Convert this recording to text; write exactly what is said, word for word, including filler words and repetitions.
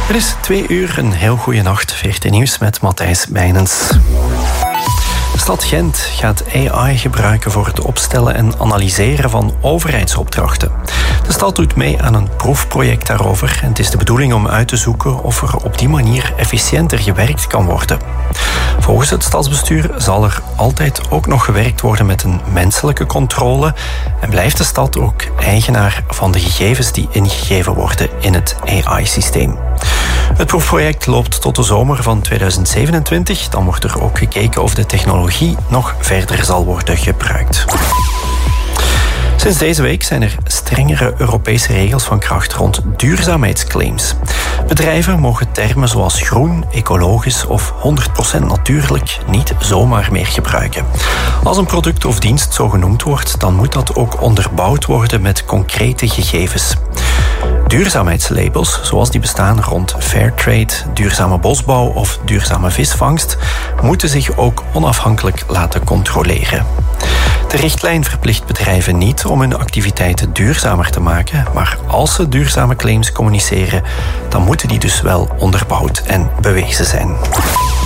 Het is twee uur, een heel goede nacht. V R T Nieuws met Matthijs Bijnens. De stad Gent gaat A I gebruiken voor het opstellen en analyseren van overheidsopdrachten. De stad doet mee aan een proefproject daarover en het is de bedoeling om uit te zoeken of er op die manier efficiënter gewerkt kan worden. Volgens het stadsbestuur zal er altijd ook nog gewerkt worden met een menselijke controle en blijft de stad ook eigenaar van de gegevens die ingegeven worden in het A I-systeem. Het proefproject loopt tot de zomer van tweeduizend zevenentwintig. Dan wordt er ook gekeken of de technologie nog verder zal worden gebruikt. Sinds deze week zijn er strengere Europese regels van kracht rond duurzaamheidsclaims. Bedrijven mogen termen zoals groen, ecologisch of honderd procent natuurlijk niet zomaar meer gebruiken. Als een product of dienst zo genoemd wordt, dan moet dat ook onderbouwd worden met concrete gegevens. Duurzaamheidslabels, zoals die bestaan rond Fairtrade, duurzame bosbouw of duurzame visvangst, moeten zich ook onafhankelijk laten controleren. De richtlijn verplicht bedrijven niet om hun activiteiten duurzamer te maken, maar als ze duurzame claims communiceren, dan moeten die dus wel onderbouwd en bewezen zijn.